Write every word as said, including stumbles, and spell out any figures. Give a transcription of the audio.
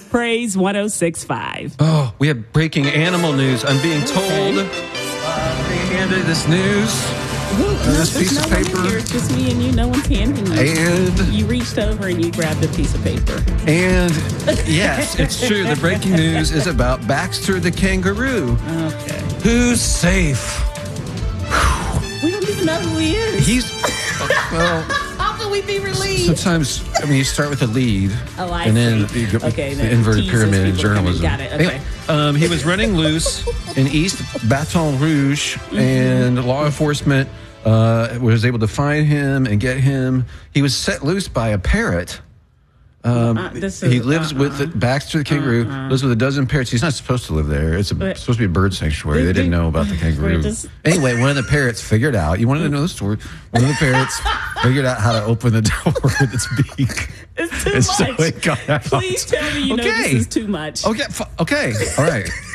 Praise one oh six point five. Oh, we have breaking animal news. I'm being told, Okay. uh, being handed this news. Ooh, on this there's piece no of one in paper. here. It's just me and you. No one's handing you. And You reached over and you grabbed a piece of paper. and yes, it's true. The breaking news is about Baxter the kangaroo. Okay. Who's safe? We don't even know who he is. He's well. How can we be relieved? Sometimes, I mean, you start with a lead, Oh, I and then see. you go Okay, the then inverted teases pyramid in people coming. journalism. Got it, okay. Anyway, um, he was running loose in East Baton Rouge, Mm-hmm. and law enforcement uh, was able to find him and get him. He was set loose by a parrot. Um, Uh, this he is- lives uh-uh. with the, Baxter the kangaroo. Uh-uh. Lives with a dozen parrots. He's not supposed to live there. It's a, But- supposed to be a bird sanctuary. They They- didn't they- know about the kangaroo. We're just- Anyway, one of the parrots figured out. You wanted to know the story? One of the parrots figured out how to open the door with its beak. It's too And so much. it got out. Please tell me you know Okay. this is too much. Okay, f- okay, all right.